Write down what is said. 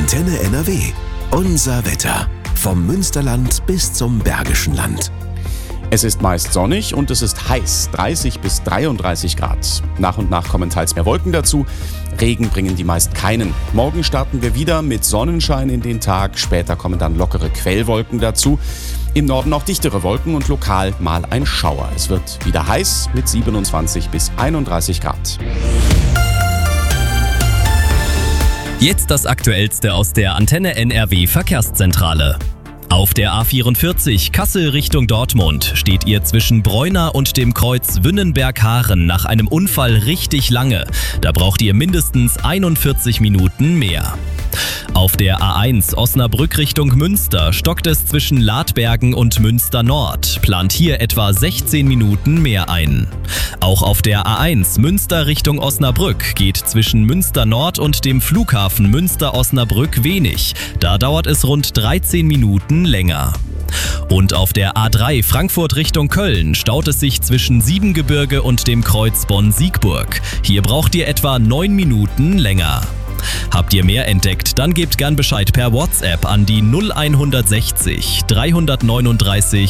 Antenne NRW. Unser Wetter. Vom Münsterland bis zum Bergischen Land. Es ist meist sonnig und es ist heiß, 30 bis 33 Grad. Nach und nach kommen teils mehr Wolken dazu. Regen bringen die meist keinen. Morgen starten wir wieder mit Sonnenschein in den Tag. Später kommen dann lockere Quellwolken dazu. Im Norden auch dichtere Wolken und lokal mal ein Schauer. Es wird wieder heiß mit 27 bis 31 Grad. Jetzt das Aktuellste aus der Antenne NRW Verkehrszentrale. Auf der A44 Kassel Richtung Dortmund steht ihr zwischen Breuna und dem Kreuz Wünnenberg-Haaren nach einem Unfall richtig lange. Da braucht ihr mindestens 41 Minuten mehr. Auf der A1 Osnabrück Richtung Münster stockt es zwischen Ladbergen und Münster Nord, plant hier etwa 16 Minuten mehr ein. Auch auf der A1 Münster Richtung Osnabrück geht zwischen Münster Nord und dem Flughafen Münster-Osnabrück wenig, da dauert es rund 13 Minuten länger. Und auf der A3 Frankfurt Richtung Köln staut es sich zwischen Siebengebirge und dem Kreuz Bonn-Siegburg. Hier braucht ihr etwa 9 Minuten länger. Habt ihr mehr entdeckt, dann gebt gern Bescheid per WhatsApp an die 0160 339